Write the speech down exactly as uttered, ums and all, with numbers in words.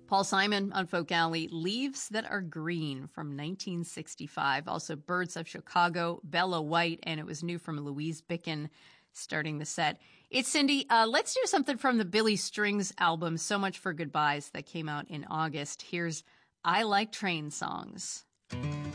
Paul Simon on Folk Alley, Leaves That Are Green from nineteen sixty-five. Also Birds of Chicago, Bella White, and it was new from Louise Bicken starting the set. It's Cindy. Uh, let's do something from the Billy Strings album, So Much for Goodbyes, that came out in August. Here's I Like Train Songs.